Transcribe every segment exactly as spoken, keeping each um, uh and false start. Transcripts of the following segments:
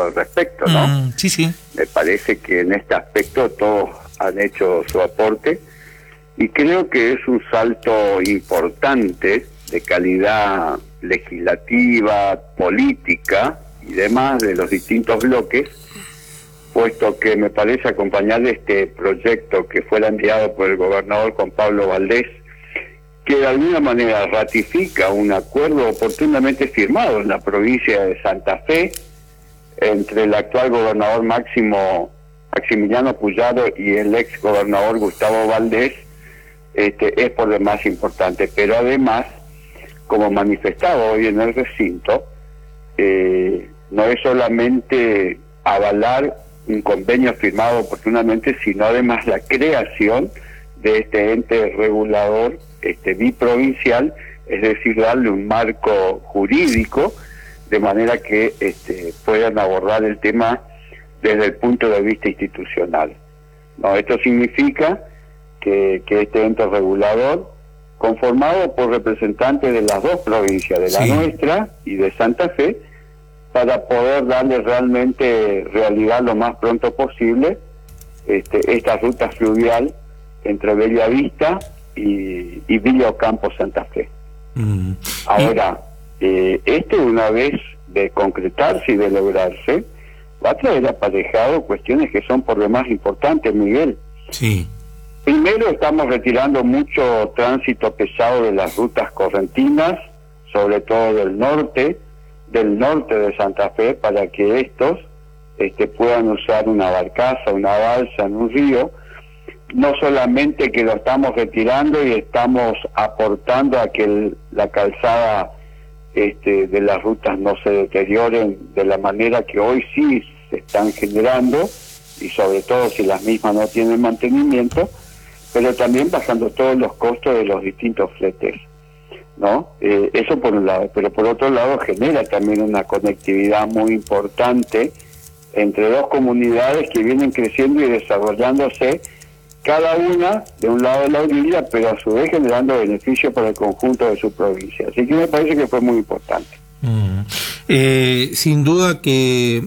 al respecto, ¿no? Mm, sí, sí. Me parece que en este aspecto todos han hecho su aporte y creo que es un salto importante de calidad legislativa, política y demás de los distintos bloques, puesto que me parece acompañar este proyecto que fue enviado por el gobernador Juan Pablo Valdés, que de alguna manera ratifica un acuerdo oportunamente firmado en la provincia de Santa Fe entre el actual gobernador Máximo Maximiliano Puyaro y el ex gobernador Gustavo Valdés, este, es por demás importante. Pero además, como manifestado hoy en el recinto, eh, no es solamente avalar un convenio firmado oportunamente, sino además la creación de este ente regulador este biprovincial, es decir, darle un marco jurídico de manera que este, puedan abordar el tema desde el punto de vista institucional. No, esto significa que, que este ente regulador, conformado por representantes de las dos provincias, de la sí. nuestra y de Santa Fe, para poder darle realmente realidad lo más pronto posible este, esta ruta fluvial entre Bellavista y, y Villa Ocampo Santa Fe. Mm. Ahora, eh, este una vez de concretarse y de lograrse, va a traer aparejado cuestiones que son por demás importantes, Miguel. Sí. Primero, estamos retirando mucho tránsito pesado de las rutas correntinas, sobre todo del norte, del norte de Santa Fe, para que estos este, puedan usar una barcaza, una balsa en un río. No solamente que lo estamos retirando y estamos aportando a que el, la calzada este, de las rutas no se deterioren de la manera que hoy sí se están generando, y sobre todo si las mismas no tienen mantenimiento, pero también bajando todos los costos de los distintos fletes, ¿no? Eh, eso por un lado, pero por otro lado genera también una conectividad muy importante entre dos comunidades que vienen creciendo y desarrollándose, cada una de un lado de la orilla, pero a su vez generando beneficio para el conjunto de su provincia. Así que me parece que fue muy importante. Mm. Eh, sin duda que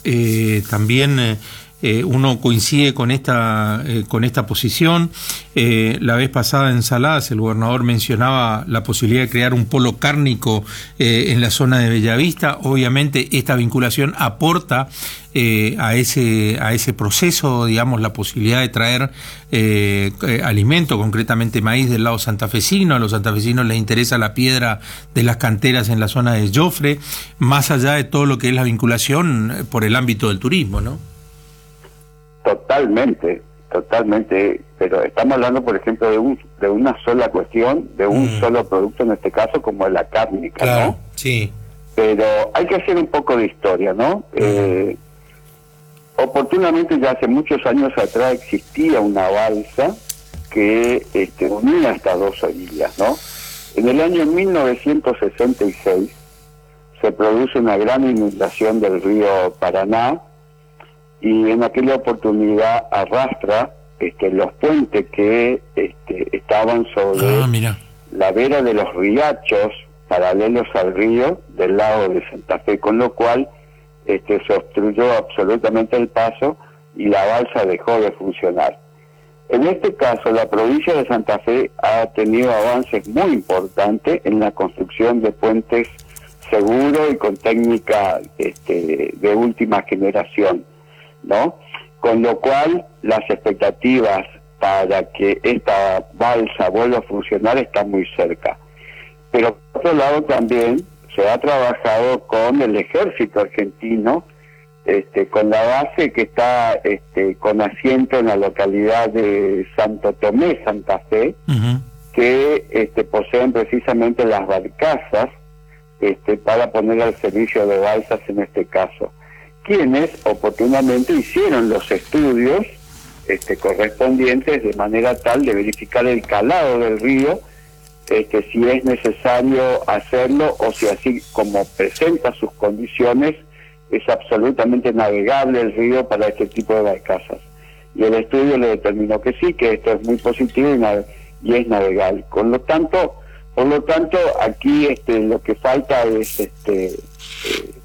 eh, también eh, eh, uno coincide con esta eh, con esta posición. Eh, la vez pasada en Saladas el gobernador mencionaba la posibilidad de crear un polo cárnico eh, en la zona de Bellavista. Obviamente esta vinculación aporta eh, a ese a ese proceso, digamos, la posibilidad de traer eh, eh, alimento, concretamente maíz del lado santafesino. A los santafesinos les interesa la piedra de las canteras en la zona de Jofre, más allá de todo lo que es la vinculación por el ámbito del turismo, ¿no? Totalmente, totalmente, pero estamos hablando, por ejemplo, de un de una sola cuestión, de un mm. solo producto, en este caso, como es la cárnica, claro, ¿no? Sí. Pero hay que hacer un poco de historia, ¿no? Mm. Eh, oportunamente, ya hace muchos años atrás existía una balsa que este, unía estas dos orillas, ¿no? En el año mil novecientos sesenta y seis se produce una gran inundación del río Paraná, y en aquella oportunidad arrastra este, los puentes que este, estaban sobre ah, mira. la vera de los riachos paralelos al río del lado de Santa Fe, con lo cual este, se obstruyó absolutamente el paso y la balsa dejó de funcionar. En este caso, la provincia de Santa Fe ha tenido avances muy importantes en la construcción de puentes seguros y con técnica este, de última generación, ¿no? Con lo cual las expectativas para que esta balsa vuelva a funcionar están muy cerca. Pero por otro lado también se ha trabajado con el ejército argentino, este, con la base que está este, con asiento en la localidad de Santo Tomé, Santa Fe, uh-huh. que este, poseen precisamente las barcazas este, para poner al servicio de balsas en este caso, quienes oportunamente hicieron los estudios este, correspondientes de manera tal de verificar el calado del río, este, si es necesario hacerlo o si así como presenta sus condiciones es absolutamente navegable el río para este tipo de barcazas. Y el estudio le determinó que sí, que esto es muy positivo y, nave- y es navegable. Con lo tanto, por lo tanto, aquí este, lo que falta es este, eh,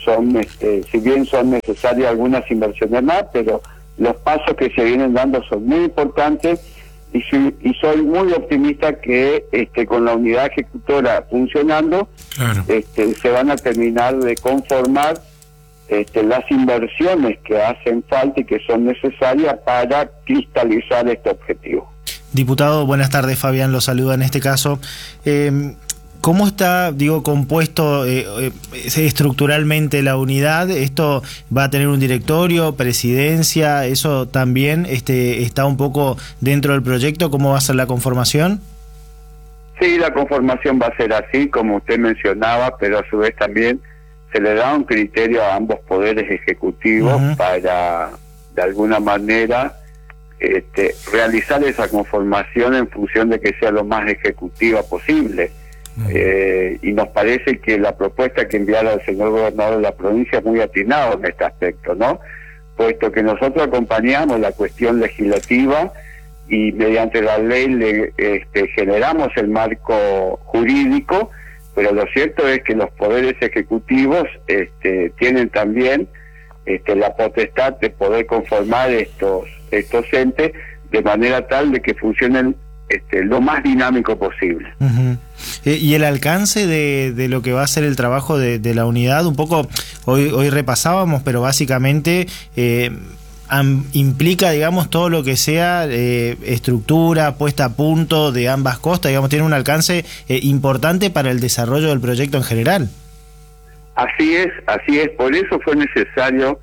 son, este, si bien son necesarias algunas inversiones más, pero los pasos que se vienen dando son muy importantes y, si, y soy muy optimista que este, con la unidad ejecutora funcionando, claro. este, se van a terminar de conformar este, las inversiones que hacen falta y que son necesarias para cristalizar este objetivo. Diputado, buenas tardes. Fabián lo saluda en este caso. Eh, ¿Cómo está, digo, compuesto eh, eh, estructuralmente la unidad? ¿Esto va a tener un directorio, presidencia? ¿Eso también este, está un poco dentro del proyecto? ¿Cómo va a ser la conformación? Sí, la conformación va a ser así, como usted mencionaba, pero a su vez también se le da un criterio a ambos poderes ejecutivos uh-huh. para, de alguna manera, este, realizar esa conformación en función de que sea lo más ejecutiva posible. Eh, y nos parece que la propuesta que enviara el señor gobernador de la provincia es muy atinado en este aspecto, ¿no? Puesto que nosotros acompañamos la cuestión legislativa y mediante la ley le, este, generamos el marco jurídico, pero lo cierto es que los poderes ejecutivos este, tienen también este, la potestad de poder conformar estos, estos entes de manera tal de que funcionen Este, lo más dinámico posible. Uh-huh. eh, y el alcance de, de lo que va a ser el trabajo de, de la unidad, un poco hoy, hoy repasábamos, pero básicamente eh, am, implica, digamos, todo lo que sea eh, estructura, puesta a punto de ambas costas, digamos, tiene un alcance eh, importante para el desarrollo del proyecto en general. Así es, así es, por eso fue necesario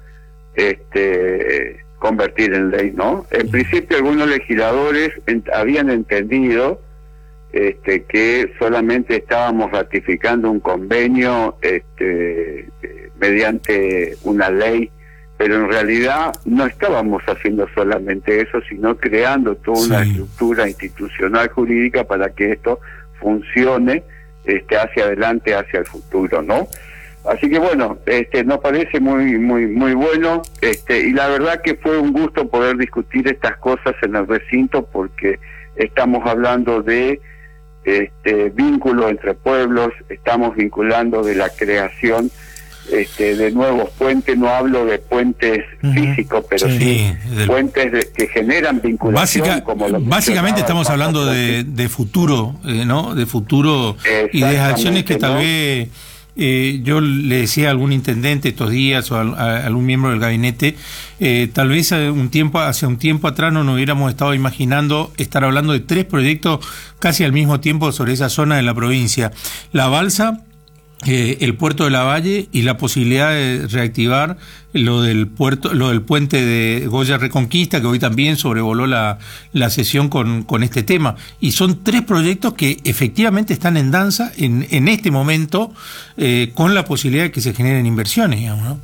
este convertir en ley, ¿no? En principio algunos legisladores en, habían entendido este, que solamente estábamos ratificando un convenio este, eh, mediante una ley, pero en realidad no estábamos haciendo solamente eso, sino creando toda una sí. estructura institucional jurídica para que esto funcione este, hacia adelante, hacia el futuro, ¿no? Así que bueno, este, nos parece muy muy muy bueno, este, y la verdad que fue un gusto poder discutir estas cosas en el recinto, porque estamos hablando de este, vínculos entre pueblos, estamos vinculando de la creación este, de nuevos puentes, no hablo de puentes uh-huh. físicos, pero sí, sí del... puentes de, que generan vinculación. Básica, como lo básicamente estamos hablando de, de futuro, eh, ¿no? De futuro y de acciones que tal ¿no? vez... Eh, yo le decía a algún intendente estos días o a, a algún miembro del gabinete, eh, tal vez un tiempo, hace un tiempo atrás no nos hubiéramos estado imaginando estar hablando de tres proyectos casi al mismo tiempo sobre esa zona de la provincia. La balsa, eh, el puerto de la Valle y la posibilidad de reactivar lo del puerto, lo del puente de Goya Reconquista, que hoy también sobrevoló la, la sesión con, con este tema. Y son tres proyectos que efectivamente están en danza en, en este momento, eh, con la posibilidad de que se generen inversiones, digamos, ¿no?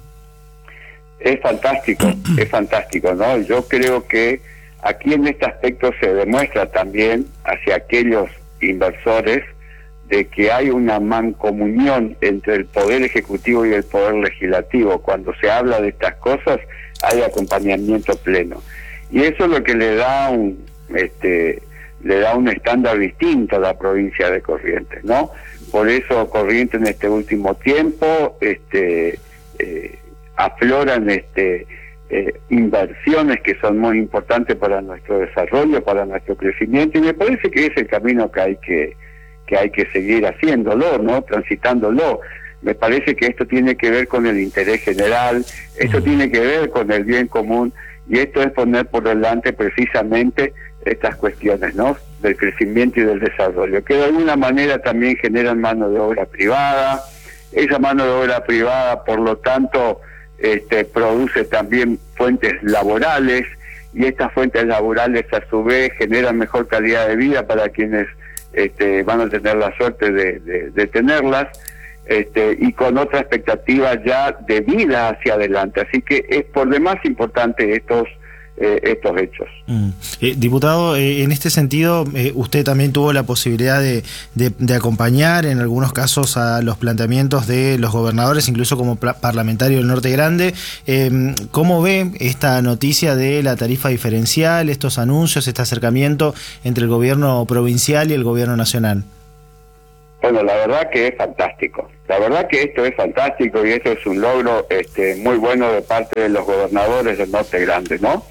Es fantástico, es fantástico, ¿no? Yo creo que aquí en este aspecto se demuestra también hacia aquellos inversores de que hay una mancomunión entre el Poder Ejecutivo y el Poder Legislativo. Cuando se habla de estas cosas, hay acompañamiento pleno. Y eso es lo que le da un este le da un estándar distinto a la provincia de Corrientes, ¿no? Por eso Corrientes en este último tiempo este eh, afloran este eh, inversiones que son muy importantes para nuestro desarrollo, para nuestro crecimiento, y me parece que es el camino que hay que que hay que seguir haciéndolo, ¿no? Transitándolo. Me parece que esto tiene que ver con el interés general, esto uh-huh. tiene que ver con el bien común, y esto es poner por delante precisamente estas cuestiones, ¿no? Del crecimiento y del desarrollo, que de alguna manera también generan mano de obra privada. Esa mano de obra privada, por lo tanto, este, produce también fuentes laborales, y estas fuentes laborales a su vez generan mejor calidad de vida para quienes Este, van a tener la suerte de, de, de tenerlas, este, y con otra expectativa ya de vida hacia adelante. Así que es por demás importante estos eh, estos hechos. Mm. Eh, diputado, eh, en este sentido, eh, usted también tuvo la posibilidad de, de, de acompañar en algunos casos a los planteamientos de los gobernadores, incluso como parlamentario del Norte Grande. Eh, ¿Cómo ve esta noticia de la tarifa diferencial, estos anuncios, este acercamiento entre el gobierno provincial y el gobierno nacional? Bueno, la verdad que es fantástico. La verdad que esto es fantástico y esto es un logro este, muy bueno de parte de los gobernadores del Norte Grande, ¿no?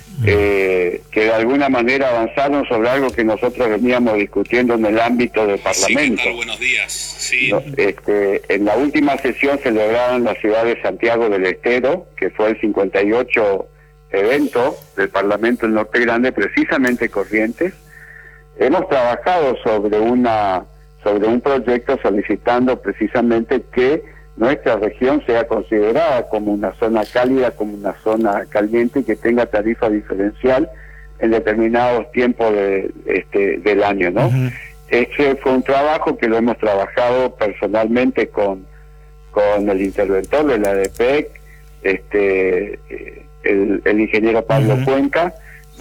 Eh, que de alguna manera avanzaron sobre algo que nosotros veníamos discutiendo en el ámbito del Parlamento. Sí, buenos días. Sí. No, este, en la última sesión celebrada en la ciudad de Santiago del Estero, que fue el cincuenta y ocho evento del Parlamento del Norte Grande, precisamente Corrientes, hemos trabajado sobre una sobre un proyecto solicitando precisamente que nuestra región sea considerada como una zona cálida, como una zona caliente y que tenga tarifa diferencial en determinados tiempos de, este, del año, ¿no? Uh-huh. Ese fue un trabajo que lo hemos trabajado personalmente con, con el interventor de la A D P E C, este, el, el ingeniero Pablo uh-huh. Cuenca,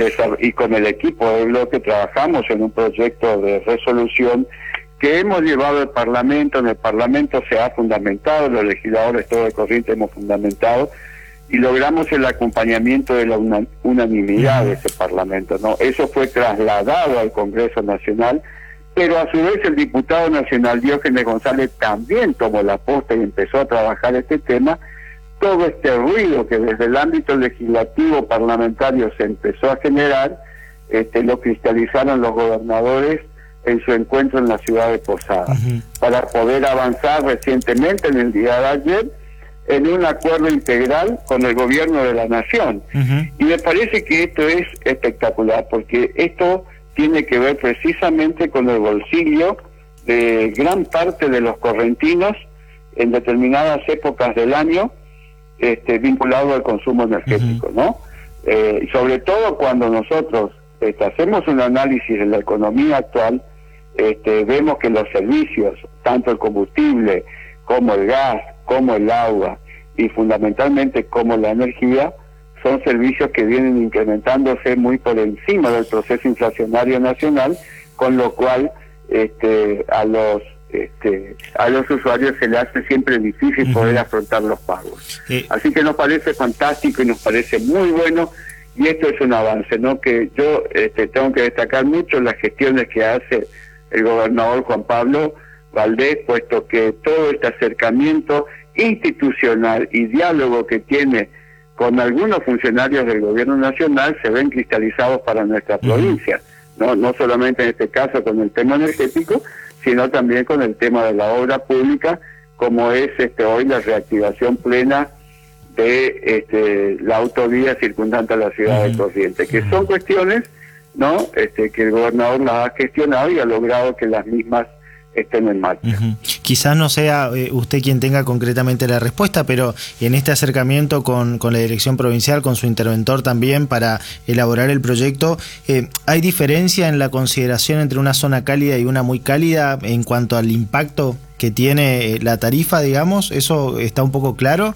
y con el equipo de bloque trabajamos en un proyecto de resolución que hemos llevado al Parlamento. En el Parlamento se ha fundamentado, los legisladores todo de Corrientes hemos fundamentado y logramos el acompañamiento de la una, unanimidad de ese Parlamento, ¿no? Eso fue trasladado al Congreso Nacional, pero a su vez el diputado nacional Diógenes González también tomó la posta y empezó a trabajar este tema. Todo este ruido que desde el ámbito legislativo parlamentario se empezó a generar, este, lo cristalizaron los gobernadores en su encuentro en la ciudad de Posada, uh-huh. para poder avanzar recientemente en el día de ayer en un acuerdo integral con el gobierno de la nación. Uh-huh. Y me parece que esto es espectacular, porque esto tiene que ver precisamente con el bolsillo de gran parte de los correntinos en determinadas épocas del año, este, vinculado al consumo energético, uh-huh. ¿no? Eh, sobre todo cuando nosotros este, hacemos un análisis de la economía actual, este, vemos que los servicios, tanto el combustible como el gas, como el agua y fundamentalmente como la energía, son servicios que vienen incrementándose muy por encima del proceso inflacionario nacional, con lo cual este, a los este, a los usuarios se les hace siempre difícil uh-huh. poder afrontar los pagos. Sí. Así que nos parece fantástico y nos parece muy bueno, y esto es un avance, ¿no? Que yo este, tengo que destacar mucho las gestiones que hace el gobernador Juan Pablo Valdés, puesto que todo este acercamiento institucional y diálogo que tiene con algunos funcionarios del gobierno nacional se ven cristalizados para nuestra provincia, no no solamente en este caso con el tema energético, sino también con el tema de la obra pública, como es este hoy la reactivación plena de este, la autovía circundante a la ciudad uh-huh. de Corrientes, que son cuestiones, ¿no? Este, que el gobernador las ha gestionado y ha logrado que las mismas estén en marcha. Uh-huh. Quizás no sea eh, usted quien tenga concretamente la respuesta, pero en este acercamiento con, con la dirección provincial, con su interventor también para elaborar el proyecto, eh, ¿hay diferencia en la consideración entre una zona cálida y una muy cálida en cuanto al impacto que tiene la tarifa, digamos? ¿Eso está un poco claro?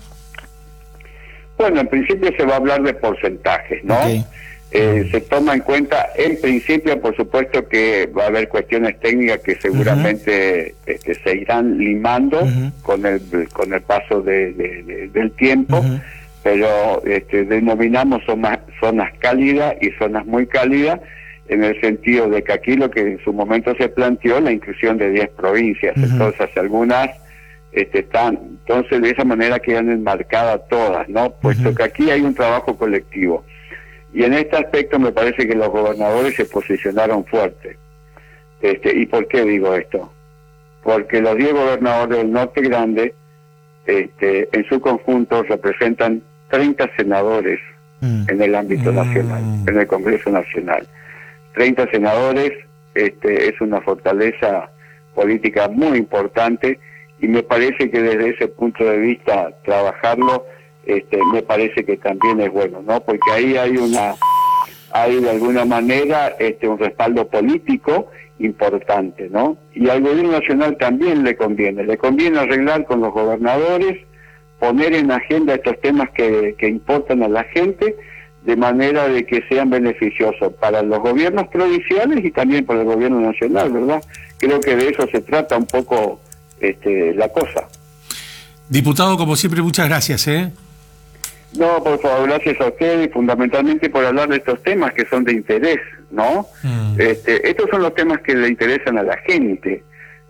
Bueno, en principio se va a hablar de porcentajes, ¿no? Okay. Eh, se toma en cuenta, en principio, por supuesto que va a haber cuestiones técnicas que seguramente uh-huh. este, se irán limando uh-huh. con el con el paso de, de, de, del tiempo, uh-huh. pero este, denominamos zonas, zonas cálidas y zonas muy cálidas, en el sentido de que aquí lo que en su momento se planteó, la inclusión de diez provincias, uh-huh. entonces algunas este, están, entonces de esa manera quedan enmarcadas todas, ¿no? Puesto uh-huh. que aquí hay un trabajo colectivo. Y en este aspecto me parece que los gobernadores se posicionaron fuerte. Este, ¿Y por qué digo esto? Porque los diez gobernadores del Norte Grande, este, en su conjunto, representan treinta senadores mm. en el ámbito mm. nacional, en el Congreso Nacional. treinta senadores, este, es una fortaleza política muy importante, y me parece que desde ese punto de vista trabajarlo, Este, me parece que también es bueno, ¿no? Porque ahí hay una, hay de alguna manera este, un respaldo político importante, ¿no? Y al gobierno nacional también le conviene, le conviene arreglar con los gobernadores, poner en agenda estos temas que, que importan a la gente, de manera de que sean beneficiosos para los gobiernos provinciales y también para el gobierno nacional, ¿verdad? Creo que de eso se trata un poco este, la cosa. Diputado, como siempre, muchas gracias, ¿eh? No, por favor, gracias a usted y fundamentalmente por hablar de estos temas que son de interés, ¿no? Mm. Este, estos son los temas que le interesan a la gente.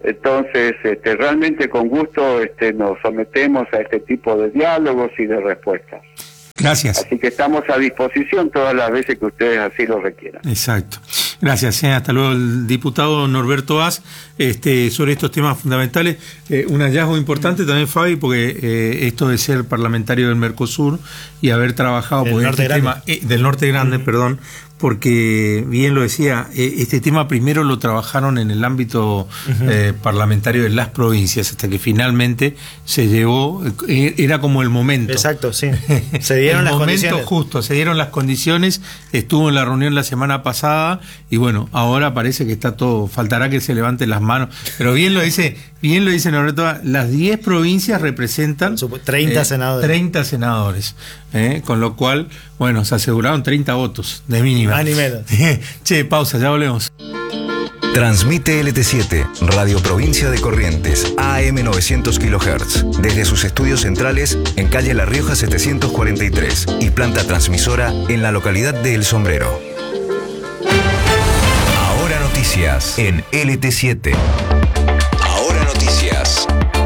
Entonces, este, realmente con gusto este, nos sometemos a este tipo de diálogos y de respuestas. Gracias. Así que estamos a disposición todas las veces que ustedes así lo requieran. Exacto. Gracias. Eh. Hasta luego, el diputado Norberto As, este, sobre estos temas fundamentales. Eh, un hallazgo importante también, Fabi, porque eh, esto de ser parlamentario del Mercosur y haber trabajado por este tema, eh, del Norte Grande, uh-huh. perdón, porque bien lo decía, eh, este tema primero lo trabajaron en el ámbito uh-huh. eh, parlamentario de las provincias, hasta que finalmente se llevó, eh, era como el momento. Exacto, sí. Se dieron el las momento condiciones. Justo, se dieron las condiciones, estuvo en la reunión la semana pasada y bueno, ahora parece que está todo, faltará que se levanten las manos, pero bien lo dice, bien lo dice Norberto, las diez provincias representan treinta eh, senadores. treinta senadores, eh, con lo cual, bueno, se aseguraron treinta votos de mínima. Más ni menos. Che, pausa, ya volvemos. Transmite L T siete, Radio Provincia de Corrientes, A M novecientos kilohertz, desde sus estudios centrales en calle La Rioja setecientos cuarenta y tres y planta transmisora en la localidad de El Sombrero. Ahora noticias en L T siete. Ahora noticias.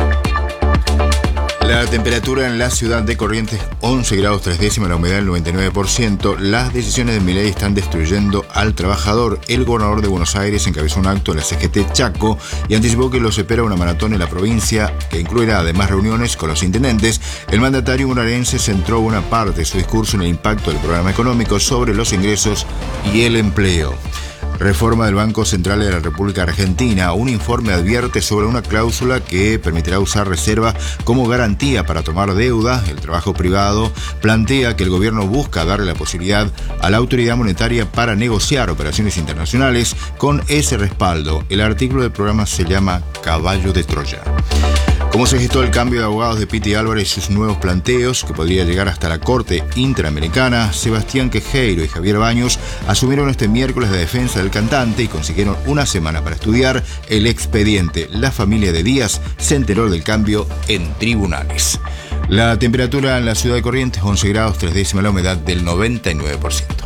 La temperatura en la ciudad de Corrientes, once grados tres décimas, la humedad del noventa y nueve por ciento. Las decisiones de Milei están destruyendo al trabajador. El gobernador de Buenos Aires encabezó un acto en la C G T Chaco y anticipó que los espera una maratón en la provincia que incluirá además reuniones con los intendentes. El mandatario bonaerense centró una parte de su discurso en el impacto del programa económico sobre los ingresos y el empleo. Reforma del Banco Central de la República Argentina. Un informe advierte sobre una cláusula que permitirá usar reservas como garantía para tomar deuda. El trabajo privado plantea que el gobierno busca darle la posibilidad a la autoridad monetaria para negociar operaciones internacionales con ese respaldo. El artículo del programa se llama Caballo de Troya. ¿Cómo se gestó el cambio de abogados de Piti Álvarez y sus nuevos planteos, que podría llegar hasta la Corte Interamericana? Sebastián Quejeiro y Javier Baños asumieron este miércoles la defensa del cantante y consiguieron una semana para estudiar el expediente. La familia de Díaz se enteró del cambio en tribunales. La temperatura en la ciudad de Corrientes, once grados tres décimas, la humedad del noventa y nueve por ciento.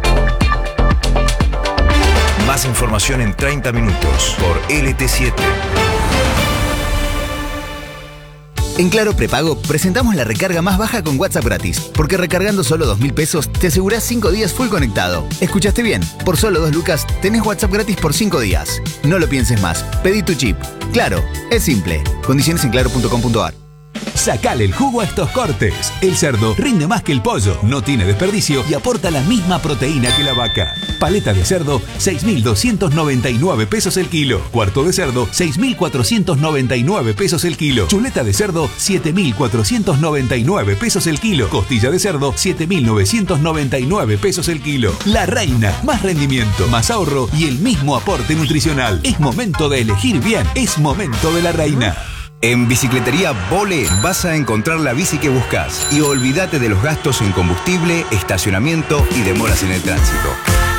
Más información en treinta minutos por L T siete. En Claro Prepago presentamos la recarga más baja con WhatsApp gratis, porque recargando solo dos mil pesos te asegurás cinco días full conectado. ¿Escuchaste bien? Por solo dos lucas tenés WhatsApp gratis por cinco días. No lo pienses más, pedí tu chip. Claro, es simple. Condiciones en claro punto com punto a r. Sacale el jugo a estos cortes. El cerdo rinde más que el pollo, no tiene desperdicio y aporta la misma proteína que la vaca. Paleta de cerdo, seis mil doscientos noventa y nueve pesos el kilo. Cuarto de cerdo, seis mil cuatrocientos noventa y nueve pesos el kilo. Chuleta de cerdo, siete mil cuatrocientos noventa y nueve pesos el kilo. Costilla de cerdo, siete mil novecientos noventa y nueve pesos el kilo. La Reina, más rendimiento, más ahorro y el mismo aporte nutricional. Es momento de elegir bien, es momento de La Reina. En Bicicletería Vole vas a encontrar la bici que buscas y olvídate de los gastos en combustible, estacionamiento y demoras en el tránsito.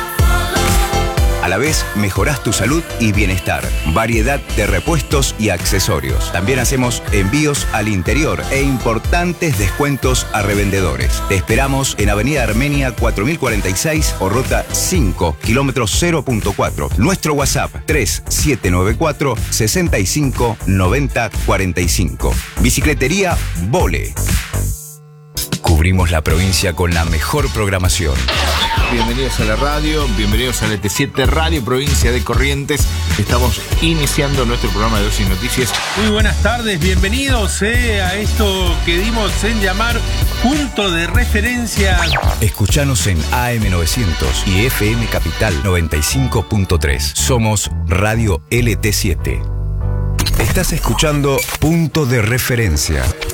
A la vez, mejorás tu salud y bienestar. Variedad de repuestos y accesorios. También hacemos envíos al interior e importantes descuentos a revendedores. Te esperamos en Avenida Armenia cuatro mil cuarenta y seis o Ruta cinco, kilómetro cero punto cuatro. Nuestro WhatsApp tres siete nueve cuatro, seis cinco nueve cero cuatro cinco. Bicicletería Vole. Cubrimos la provincia con la mejor programación. Bienvenidos a la radio, bienvenidos a L T siete, Radio Provincia de Corrientes. Estamos iniciando nuestro programa de Dosis Noticias. Muy buenas tardes, bienvenidos eh, a esto que dimos en llamar Punto de Referencia. Escuchanos en A M novecientos y F M Capital noventa y cinco punto tres. Somos Radio L T siete. Estás escuchando Punto de Referencia.